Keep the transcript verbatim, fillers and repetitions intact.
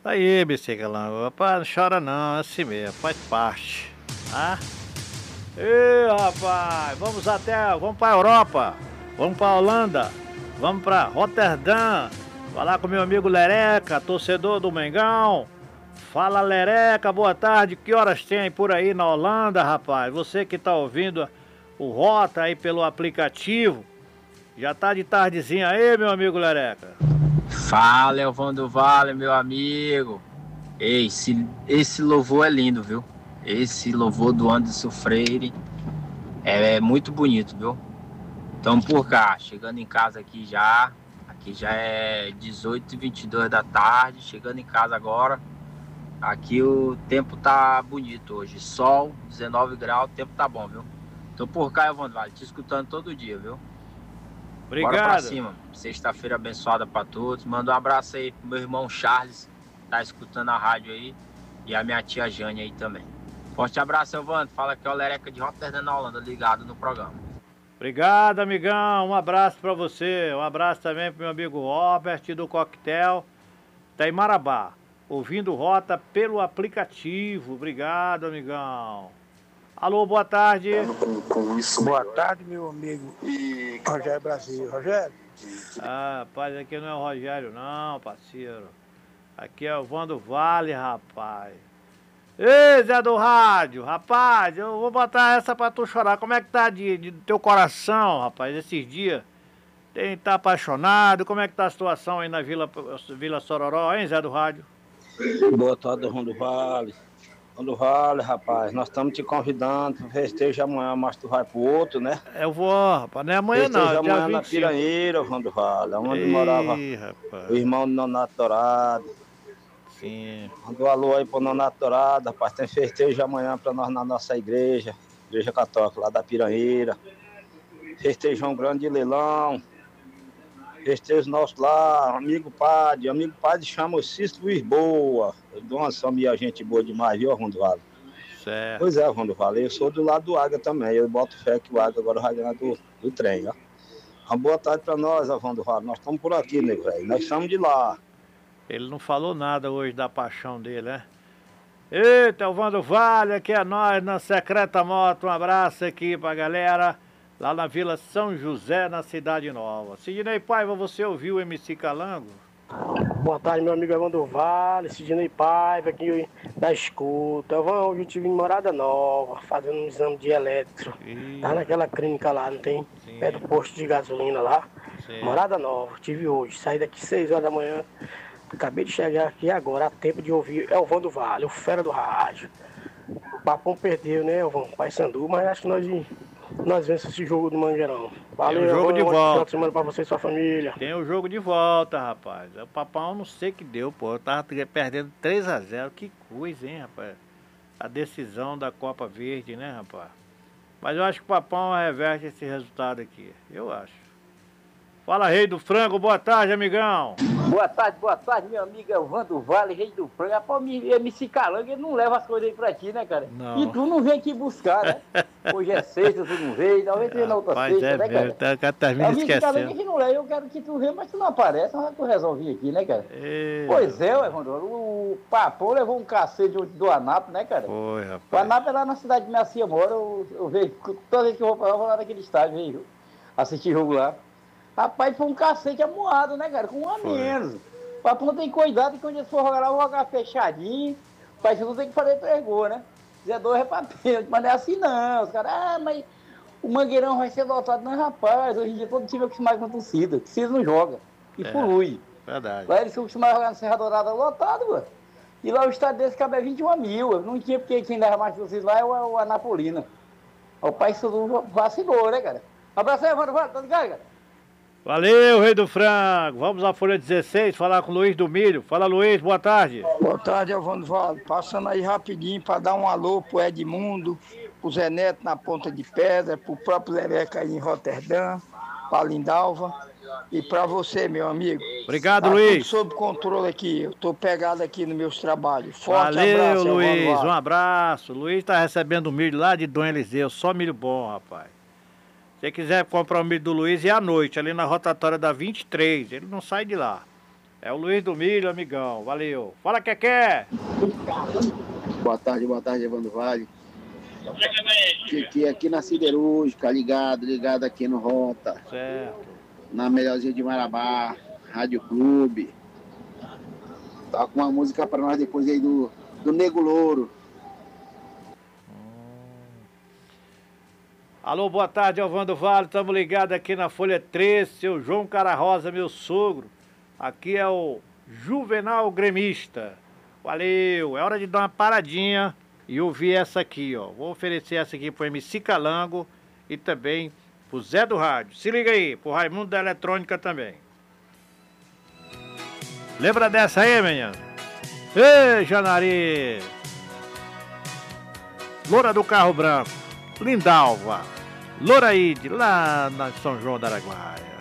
Tá aí, Bicicalão. Rapaz, não chora não, é assim mesmo, faz parte. Ah? Ê, rapaz, vamos até, vamos pra Europa, vamos pra Holanda, vamos pra Roterdã, falar com meu amigo Lereca, torcedor do Mengão. Fala, Lereca, boa tarde, que horas tem por aí na Holanda, rapaz? Você que tá ouvindo o Rota aí pelo aplicativo, já tá de tardezinha aí, meu amigo Lereca? Fala, Elvando Vale, meu amigo. Ei, esse, esse louvor é lindo, viu? Esse louvor do Anderson Freire é, é muito bonito, viu? Estamos por cá, chegando em casa aqui já. Aqui já é dezoito e vinte e dois da tarde, chegando em casa agora. Aqui o tempo tá bonito hoje, sol, dezenove graus, o tempo tá bom, viu? Tô por cá, Elvando Vale, te escutando todo dia, viu? Obrigado. Bora pra cima. Sexta-feira abençoada pra todos. Manda um abraço aí pro meu irmão Charles, tá escutando a rádio aí. E a minha tia Jane aí também. Forte abraço, Elvando. Fala que é o Lereca de Roterdã, na Holanda, ligado no programa. Obrigado, amigão. Um abraço pra você. Um abraço também pro meu amigo Robert do Coquetel. Tá em Marabá, ouvindo Rota pelo aplicativo. Obrigado, amigão. Alô, boa tarde. Boa tarde, meu amigo Rogério Brasil. Rogério? Ah, rapaz, aqui não é o Rogério não, parceiro. Aqui é o Vando Vale, rapaz. Ei, Zé do Rádio, rapaz, eu vou botar essa pra tu chorar. Como é que tá de, de teu coração, rapaz, esses dias? Tem, tá apaixonado? Como é que tá a situação aí na Vila, Vila Sororó, hein, Zé do Rádio? Boa tarde, Vando Vale. Vando Vale, rapaz, nós estamos te convidando pro festejo amanhã, mas tu vai pro outro, né? Eu vou, rapaz, não é amanhã festejo não, é amanhã dia na vinte e cinco. Piranheira, Vando Vale, onde Ei, morava rapaz. o irmão do Nonato Dourado. Sim. Manda um alô aí pro Nonato Dourado, rapaz, tem festejo amanhã pra nós na nossa igreja, igreja católica lá da Piranheira. Festejão grande de leilão. Festejo nosso lá, amigo padre, amigo padre chama o Cícero Luiz Boa. De uma família gente boa demais, viu, Rondo Vale? Certo. Pois é, Rondo Vale, eu sou do lado do Águia também, eu boto fé que o Águia agora vai ganhar do, do trem, ó. Uma boa tarde pra nós, Rondo Vale, nós estamos por aqui, nego velho, nós estamos de lá. Ele não falou nada hoje da paixão dele, né? Eita, o Vando Vale, aqui é nós, na Secreta Moto, um abraço aqui pra galera. Lá na Vila São José, na Cidade Nova. Sidney Paiva, você ouviu o M C Calango? Boa tarde, meu amigo Evandro Vale, Sidney Paiva, aqui da escuta. Eu hoje eu tive em Morada Nova, fazendo um exame de eletro. E... Tá naquela clínica lá, não tem? Sim. Perto do posto de gasolina lá. Sim. Morada Nova, tive hoje. Saí daqui seis horas da manhã. Acabei de chegar aqui agora, há tempo de ouvir Elvando Vale, o fera do rádio. O Papão perdeu, né, Elvão? Pai Sandu, mas acho que nós... Nós vemos esse jogo do Mangueirão. Valeu, tem o jogo de volta. Semana pra você e sua família. Tem o jogo de volta, rapaz. O Papão não sei que deu, pô. Eu tava perdendo três a zero. Que coisa, hein, rapaz? A decisão da Copa Verde, né, rapaz? Mas eu acho que o Papão reverte esse resultado aqui. Eu acho. Fala, Rei do Frango. Boa tarde, amigão. Boa tarde, boa tarde, meu amigo Elvando Vale, Rei do Frango. Rapaz, o M C Calango, ele não leva as coisas aí pra ti, né, cara? Não. E tu não vem aqui buscar, né? Hoje é sexta, tu não veio, talvez tu venha na outra sexta, é né, cara? Tá, tá, tá me esquecendo. Calango, a gente não leva, eu quero que tu venha, mas tu não aparece, mas tu resolve vir aqui, né, cara? Ei, pois é, Evandro, o Papão levou um cacete do ANAP, né, cara? Foi, rapaz. O ANAP é lá na cidade de minha tia mora, eu, eu vejo, toda vez que eu vou pra lá, eu vou lá naquele estádio, vejo, assistir jogo lá. Rapaz, foi um cacete amuado, né, cara? Com um a menos. O Papão tem cuidado que quando eles for jogar lá, vão jogar fechadinho. O Pai Sandu tem que fazer três gols, né? Zé dois é pra pênalti, mas não é assim não. Os caras, ah, mas o Mangueirão vai ser lotado. Não, rapaz, hoje em dia todo time é acostumado com a torcida. Torcida não joga. E é, flui. Verdade. Lá eles são acostumados a jogar na Serra Dourada lotado, mano. E lá o estádio desse cabe vinte e um mil. Não tinha porque quem leva mais torcida lá é o, o Anapolina. O Pai Sandu vacilou, né, cara? Um abraço aí, Evandro, tá ligado, cara? Valeu, Rei do Frango. Vamos à Folha dezesseis, falar com o Luiz do Milho. Fala, Luiz, boa tarde. Boa tarde, Elvando Vale. Passando aí rapidinho para dar um alô pro Edmundo, pro Zé Neto na Ponta de Pedra, pro próprio Lereca aí em Roterdã, pra Lindalva e para você, meu amigo. Obrigado, tá Luiz. Tudo sob controle aqui. Eu tô pegado aqui nos meus trabalhos. Forte Valeu, abraço, Luiz. Vale. Um abraço. Luiz tá recebendo milho lá de Dom Eliseu. Só milho bom, rapaz. Se quiser comprar o milho do Luiz, é à noite, ali na rotatória da vinte e três. Ele não sai de lá. É o Luiz do Milho, amigão. Valeu. Fala, Keké. Boa tarde, boa tarde, Evandro Vale. Aqui, aqui na Siderúrgica, ligado, ligado aqui no Rota. Certo. Na Melhorzinha de Marabá, Rádio Clube. Tá com uma música pra nós depois aí do, do Nego Louro. Alô, boa tarde, Alvando Vale. Estamos ligados aqui na Folha treze. Seu João Cara Rosa, meu sogro. Aqui é o Juvenal Gremista. Valeu. É hora de dar uma paradinha e ouvir essa aqui, ó. Vou oferecer essa aqui pro M C Calango e também pro Zé do Rádio. Se liga aí, pro Raimundo da Eletrônica também. Lembra dessa aí, menina? Ei, Janari! Loura do Carro Branco, Lindalva, Loraíde, lá na São João da Araguaia.